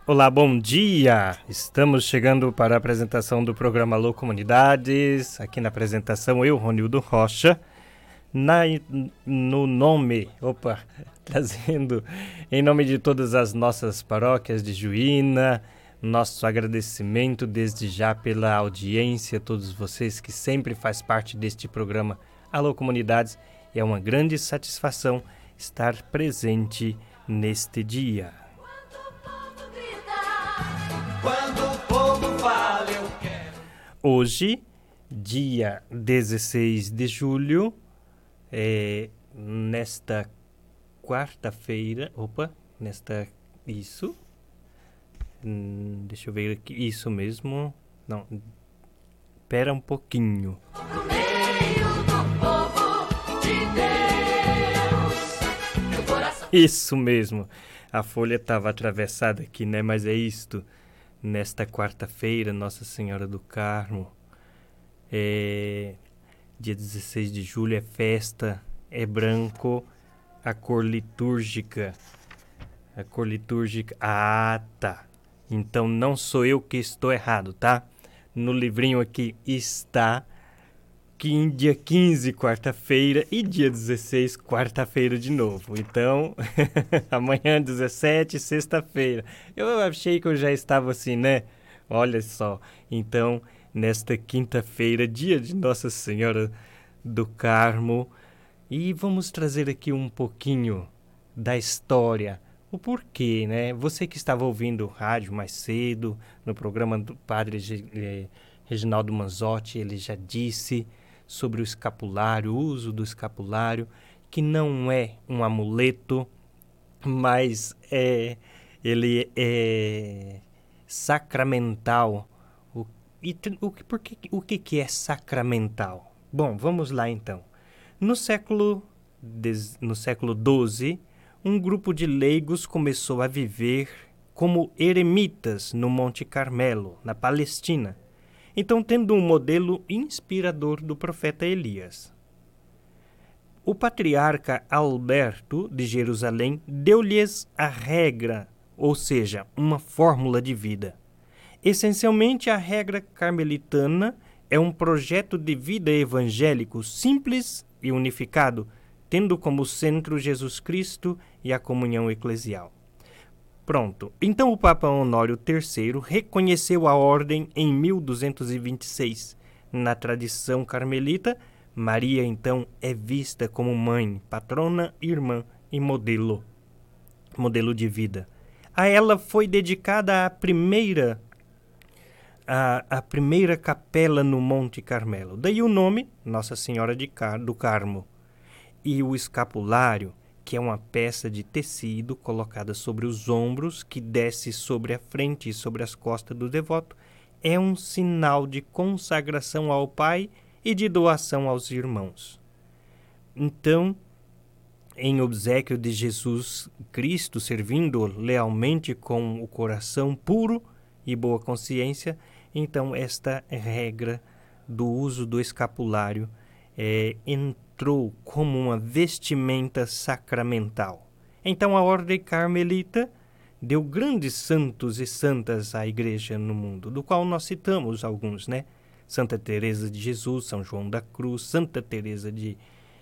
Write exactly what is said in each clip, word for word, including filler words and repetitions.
Olá, bom dia! Estamos chegando para a apresentação do programa Alô Comunidades. Aqui na apresentação eu, Ronildo Rocha, na, no nome, opa, trazendo em nome de todas as nossas paróquias de Juína, nosso agradecimento desde já pela audiência, todos vocês que sempre faz parte deste programa Alô Comunidades. É uma grande satisfação estar presente neste dia. Quando o povo fala, eu quero. Hoje, dia dezesseis de julho, é, nesta quarta-feira, opa, nesta, isso, hum, deixa eu ver aqui, isso mesmo, não, pera um pouquinho. No meio do povo de Deus, meu coração. Isso mesmo, a folha estava atravessada aqui, né, mas é isto. Nesta quarta-feira, Nossa Senhora do Carmo, é, dia dezesseis de julho, é festa, é branco, a cor litúrgica, a cor litúrgica, ah, tá, então não sou eu que estou errado, tá? No livrinho aqui está que dia quinze, quarta-feira, e dia dezesseis, quarta-feira de novo. Então, amanhã, dezessete, sexta-feira. Eu achei que eu já estava assim, né? Olha só. Então, nesta quinta-feira, dia de Nossa Senhora do Carmo, e vamos trazer aqui um pouquinho da história, o porquê, né? Você que estava ouvindo o rádio mais cedo, no programa do Padre eh, Reginaldo Manzotti, ele já disse sobre o escapulário, o uso do escapulário, que não é um amuleto, mas é, ele é sacramental. O, e, o, por que, o que, que é sacramental? Bom, vamos lá então. No século, no século doze, um grupo de leigos começou a viver como eremitas no Monte Carmelo, na Palestina. Então, tendo um modelo inspirador do profeta Elias. O patriarca Alberto de Jerusalém deu-lhes a regra, ou seja, uma fórmula de vida. Essencialmente, a regra carmelitana é um projeto de vida evangélico simples e unificado, tendo como centro Jesus Cristo e a comunhão eclesial. Pronto. Então o Papa Honório terceiro reconheceu a ordem em mil duzentos e vinte e seis. Na tradição carmelita, Maria então é vista como mãe, patrona, irmã e modelo, modelo de vida. A ela foi dedicada a primeira, a, a primeira capela no Monte Carmelo. Daí o nome, Nossa Senhora de Car- do Carmo. E o escapulário, que é uma peça de tecido colocada sobre os ombros, que desce sobre a frente e sobre as costas do devoto, é um sinal de consagração ao Pai e de doação aos irmãos. Então, em obséquio de Jesus Cristo, servindo lealmente com o coração puro e boa consciência, então esta regra do uso do escapulário é entrou como uma vestimenta sacramental. Então a ordem carmelita deu grandes santos e santas à igreja no mundo, do qual nós citamos alguns, né? Santa Teresa de Jesus, São João da Cruz, Santa Teresa de,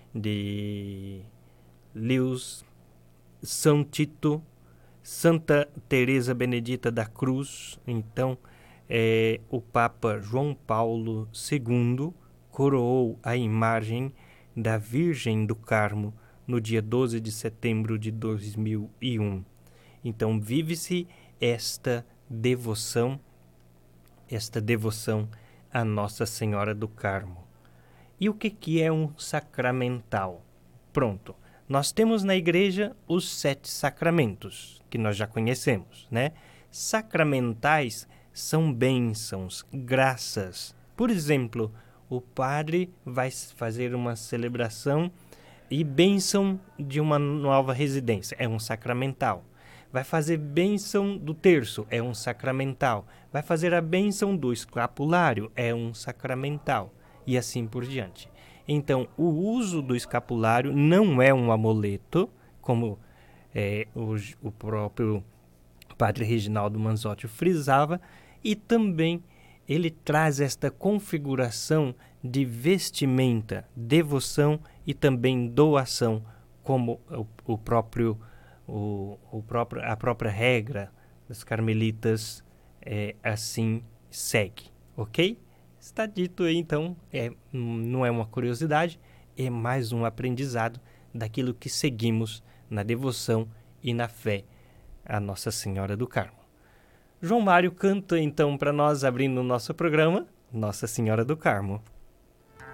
de Lewis, São Tito, Santa Teresa Benedita da Cruz. Então, é, o Papa João Paulo segundo coroou a imagem da Virgem do Carmo no dia doze de setembro de dois mil e um. Então vive-se esta devoção, esta devoção a Nossa Senhora do Carmo. E o que, que é um sacramental? Pronto, nós temos na igreja os sete sacramentos, que nós já conhecemos, né? Sacramentais são bênçãos, graças. Por exemplo, o padre vai fazer uma celebração e bênção de uma nova residência, é um sacramental. Vai fazer bênção do terço, é um sacramental. Vai fazer a bênção do escapulário, é um sacramental. E assim por diante. Então, o uso do escapulário não é um amuleto, como é, o, o próprio Padre Reginaldo Manzotti frisava, e também ele traz esta configuração de vestimenta, devoção e também doação, como o, o próprio, o, o próprio, a própria regra das carmelitas é, assim segue, ok? Está dito aí, então, é, não é uma curiosidade, é mais um aprendizado daquilo que seguimos na devoção e na fé a Nossa Senhora do Carmo. João Mário canta então para nós, abrindo o nosso programa, Nossa Senhora do Carmo.